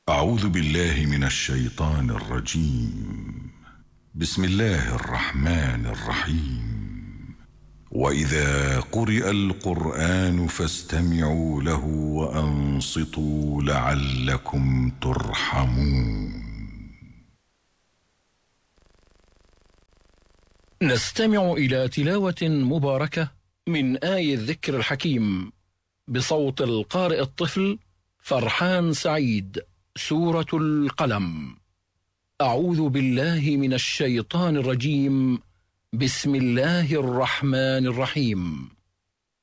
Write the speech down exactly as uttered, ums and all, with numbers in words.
أعوذ بالله من الشيطان الرجيم. بسم الله الرحمن الرحيم. وإذا قرئ القرآن فاستمعوا له وأنصتوا لعلكم ترحمون. نستمع إلى تلاوة مباركة من آي الذكر الحكيم بصوت القارئ الطفل فرحان سعيد. سورة القلم. أعوذ بالله من الشيطان الرجيم. بسم الله الرحمن الرحيم.